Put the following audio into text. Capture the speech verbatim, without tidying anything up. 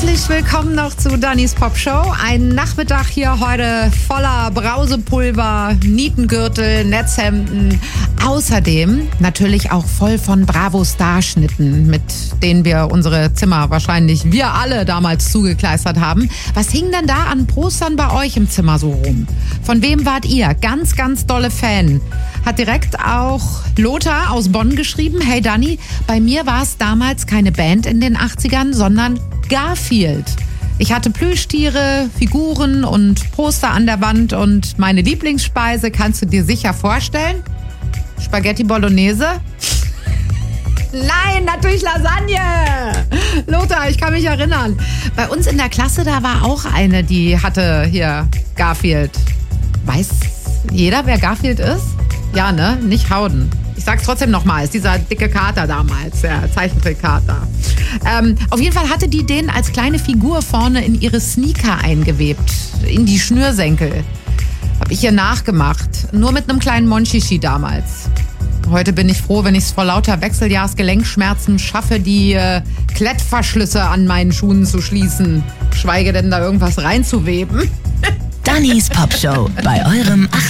Herzlich willkommen noch zu Dannys Pop Show. Ein Nachmittag hier heute voller Brausepulver, Nietengürtel, Netzhemden. Außerdem natürlich auch voll von Bravo-Starschnitten, mit denen wir unsere Zimmer wahrscheinlich, wir alle damals zugekleistert haben. Was hing denn da an Postern bei euch im Zimmer so rum? Von wem wart ihr? Ganz, ganz dolle Fan. Hat direkt auch Lothar aus Bonn geschrieben. Hey Danny, bei mir war es damals keine Band in den achtzigern, sondern Garfield. Ich hatte Plüschtiere, Figuren und Poster an der Wand und meine Lieblingsspeise, kannst du dir sicher vorstellen? Spaghetti Bolognese? Nein, natürlich Lasagne! Lothar, ich kann mich erinnern. Bei uns in der Klasse, da war auch eine, die hatte hier Garfield. Weiß jeder, wer Garfield ist? Ja, ne? Nicht Howden. Ich sag's trotzdem nochmal, ist dieser dicke Kater damals, der Zeichentrickkater. Ähm, auf jeden Fall hatte die den als kleine Figur vorne in ihre Sneaker eingewebt, in die Schnürsenkel. Hab ich ihr nachgemacht, nur mit einem kleinen Monchichi damals. Heute bin ich froh, wenn ich es vor lauter Wechseljahrsgelenkschmerzen schaffe, die äh, Klettverschlüsse an meinen Schuhen zu schließen. Schweige denn da irgendwas reinzuweben. Dannys Pop Show bei eurem